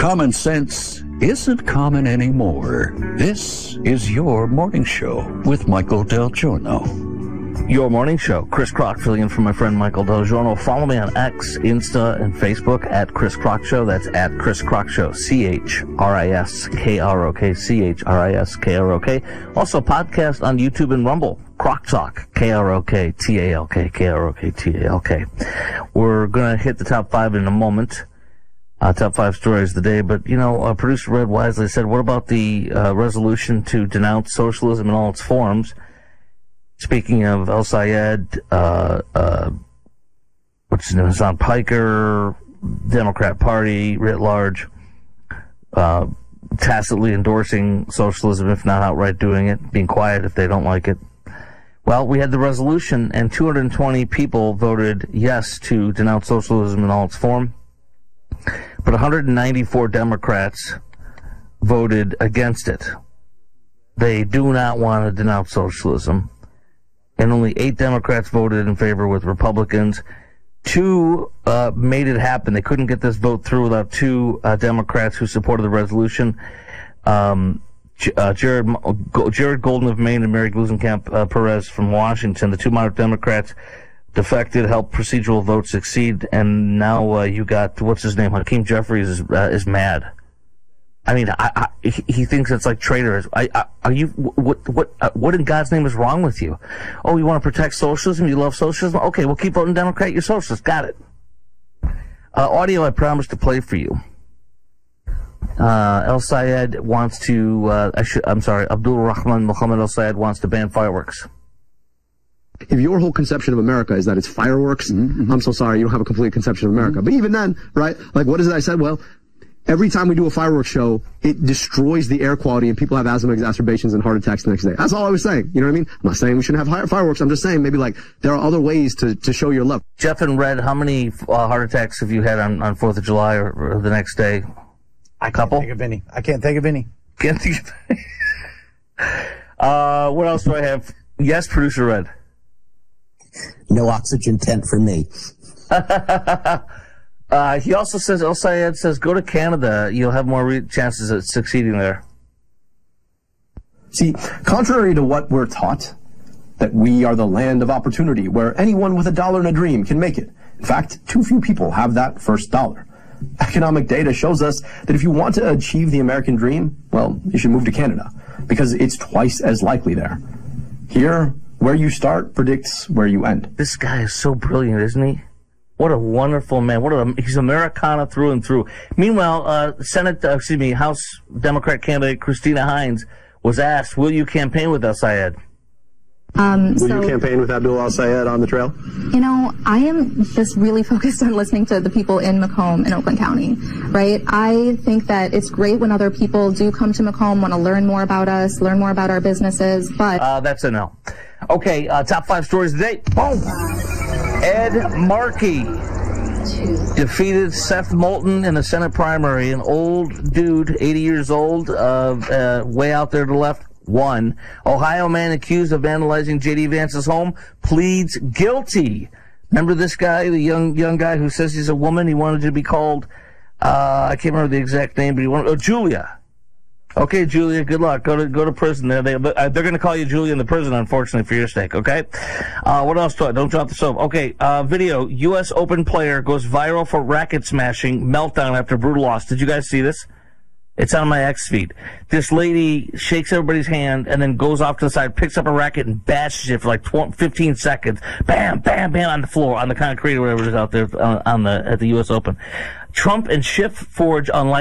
Common sense isn't common anymore. This is your morning show with Michael Del Giorno. Your morning show. Chris Crock filling in for my friend Michael Del Giorno. Follow me on X, Insta, and Facebook at Chris Crock Show. That's at Chris Crock Show. CHRISKROK. CHRISKROK. Also podcast on YouTube and Rumble. Crock Talk. KROK. TALK. KROK. TALK. We're going to hit the top 5 in a moment. Top 5 stories of the day. But, producer Red wisely said, what about the resolution to denounce socialism in all its forms? Speaking of El Sayed, what's his name, Hassan Piker, Democrat Party writ large, tacitly endorsing socialism, if not outright doing it, being quiet if they don't like it. Well, we had the resolution, and 220 people voted yes to denounce socialism in all its form, but 194 Democrats voted against it. They do not want to denounce socialism. And only 8 Democrats voted in favor with Republicans. 2 made it happen. They couldn't get this vote through without 2 Democrats who supported the resolution. Jared Golden of Maine and Mary Glusenkamp Perez from Washington. The 2 moderate Democrats defected, helped procedural vote succeed, and now you got, what's his name, Hakeem Jeffries is mad. I mean, he thinks it's like traitors. Are you, what in God's name is wrong with you? Oh, you want to protect socialism? You love socialism? Okay, well, keep voting Democrat. You're socialist. Got it. Audio I promised to play for you. El Sayed wants to, Abdul Rahman Muhammad El Sayed wants to ban fireworks. If your whole conception of America is that it's fireworks, I'm so sorry, you don't have a complete conception of America. But even then, right, like what is it I said? Well, every time we do a fireworks show, it destroys the air quality and people have asthma exacerbations and heart attacks the next day. That's all I was saying. You know what I mean? I'm not saying we shouldn't have fireworks. I'm just saying maybe like there are other ways to show your love. Jeff and Red, how many heart attacks have you had on 4th of July or the next day? I can't think of any. Can't think of any. What else do I have? Yes, producer Red. No oxygen tent for me. He also says, El Sayed says, go to Canada. You'll have more chances at succeeding there. See, contrary to what we're taught, that we are the land of opportunity where anyone with $1 and a dream can make it. In fact, too few people have that first dollar. Economic data shows us that if you want to achieve the American dream, well, you should move to Canada because it's twice as likely there. Here, where you start predicts where you end. This guy is so brilliant, isn't he? What a wonderful man. He's Americana through and through. Meanwhile, House Democrat candidate Christina Hines was asked, will you campaign with El Sayed? Will you campaign with Abdul El Sayed on the trail? I am just really focused on listening to the people in Macomb and Oakland County, right? I think that it's great when other people do come to Macomb, want to learn more about us, learn more about our businesses, but... That's a no. Okay, top 5 stories of the day. Boom! Ed Markey defeated Seth Moulton in the Senate primary. An old dude, 80 years old, way out there to the left, won. Ohio man accused of vandalizing J.D. Vance's home pleads guilty. Remember this guy, the young guy who says he's a woman? He wanted to be called, I can't remember the exact name, but he wanted, Julia. Okay, Julia, good luck. Go to prison there. They're going to call you Julia in the prison, unfortunately, for your sake, okay? What else do I? Don't drop the soap. Okay, video. U.S. Open player goes viral for racket smashing, meltdown after brutal loss. Did you guys see this? It's on my X feed. This lady shakes everybody's hand and then goes off to the side, picks up a racket and bashes it for like 15 seconds. Bam, bam, bam on the floor, on the concrete or whatever it is out there at the U.S. Open. Trump and Schiff forge on